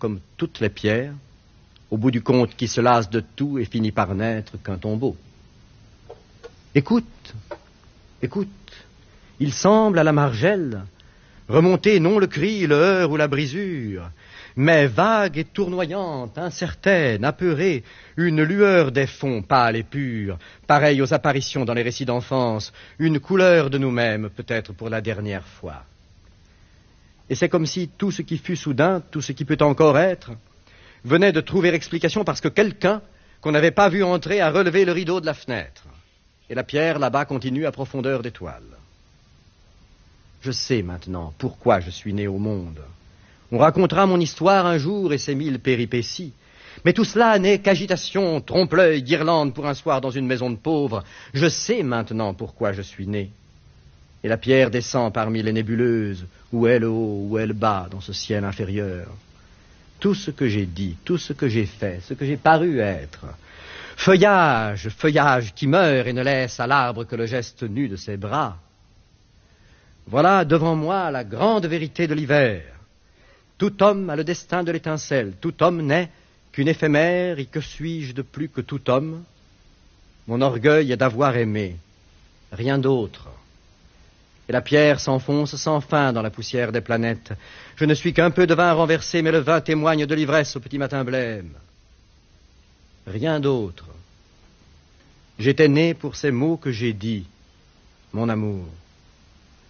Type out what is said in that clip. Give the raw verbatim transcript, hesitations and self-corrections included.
comme toutes les pierres, au bout du compte qui se lasse de tout et finit par n'être qu'un tombeau. Écoute, écoute, il semble à la margelle remonter non le cri, le heurt ou la brisure, mais vague et tournoyante, incertaine, apeurée, une lueur des fonds pâles et purs, pareille aux apparitions dans les récits d'enfance, une couleur de nous-mêmes, peut-être pour la dernière fois. Et c'est comme si tout ce qui fut soudain, tout ce qui peut encore être, venait de trouver explication parce que quelqu'un qu'on n'avait pas vu entrer a relevé le rideau de la fenêtre. Et la pierre là-bas continue à profondeur d'étoile. Je sais maintenant pourquoi je suis né au monde. On racontera mon histoire un jour et ses mille péripéties. Mais tout cela n'est qu'agitation, trompe-l'œil, guirlande pour un soir dans une maison de pauvres. Je sais maintenant pourquoi je suis né. Et la pierre descend parmi les nébuleuses, où est le haut, où est le bas, dans ce ciel inférieur. Tout ce que j'ai dit, tout ce que j'ai fait, ce que j'ai paru être. Feuillage, feuillage qui meurt et ne laisse à l'arbre que le geste nu de ses bras. Voilà devant moi la grande vérité de l'hiver. Tout homme a le destin de l'étincelle. Tout homme n'est qu'une éphémère, et que suis-je de plus que tout homme? Mon orgueil est d'avoir aimé, rien d'autre. Et la pierre s'enfonce sans fin dans la poussière des planètes. Je ne suis qu'un peu de vin renversé, mais le vin témoigne de l'ivresse au petit matin blême. Rien d'autre. J'étais né pour ces mots que j'ai dits, mon amour.